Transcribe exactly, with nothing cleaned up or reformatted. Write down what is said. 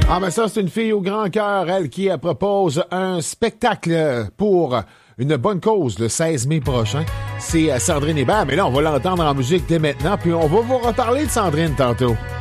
Ah, mais ça, c'est une fille au grand cœur, elle, qui euh, propose un spectacle pour une bonne cause le seize mai prochain. C'est euh, Sandrine Hébert, mais là, on va l'entendre en musique dès maintenant, puis on va vous reparler de Sandrine tantôt.